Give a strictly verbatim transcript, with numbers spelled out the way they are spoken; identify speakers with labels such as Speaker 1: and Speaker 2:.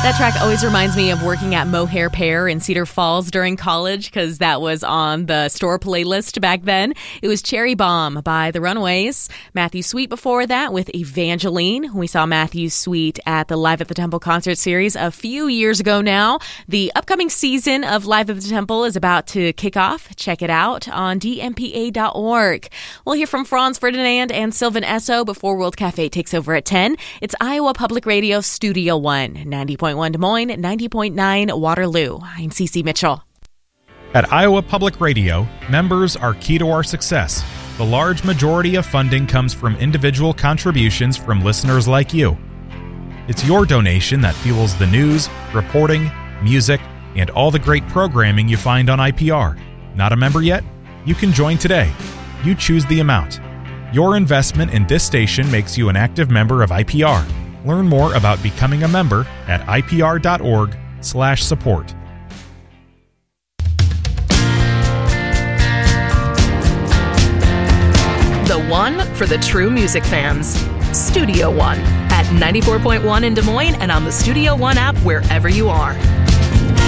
Speaker 1: That track always reminds me of working at Mohair Pear in Cedar Falls during college because that was on the store playlist back then. It was Cherry Bomb by The Runaways. Matthew Sweet before that with Evangeline. We saw Matthew Sweet at the Live at the Temple concert series a few years ago now. The upcoming season of Live at the Temple is about to kick off. Check it out on D M P A dot org. We'll hear from Franz Ferdinand and Sylvan Esso before World Cafe takes over at ten. It's Iowa Public Radio Studio One, ninety point one Des Moines, ninety point nine Waterloo. I'm Cece Mitchell.
Speaker 2: At Iowa Public Radio, members are key to our success. The large majority of funding comes from individual contributions from listeners like you. It's your donation that fuels the news, reporting, music, and all the great programming you find on I P R. Not a member yet? You can join today. You choose the amount. Your investment in this station makes you an active member of I P R. Learn more about becoming a member at I P R dot org slash support.
Speaker 3: The one for the true music fans. Studio One at ninety-four point one in Des Moines and on the Studio One app wherever you are.